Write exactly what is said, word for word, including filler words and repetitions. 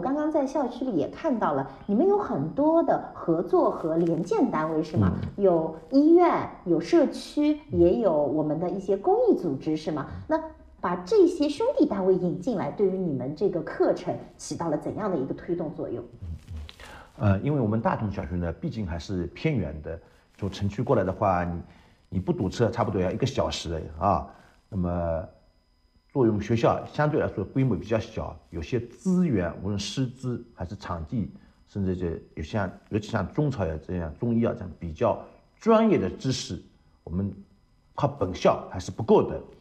刚刚在校区里也看到了，你们有很多的合作和联建单位是吗？嗯、有医院，有社区，也有我们的一些公益组织是吗？那把这些兄弟单位引进来，对于你们这个课程起到了怎样的一个推动作用？ 呃，因为我们大同小学呢，毕竟还是偏远的，从城区过来的话，你你不堵车，差不多要一个小时啊。那么，作为我们学校相对来说规模比较小，有些资源，无论师资还是场地，甚至这有像尤其像中草药这样、中医药这样比较专业的知识，我们靠本校还是不够的。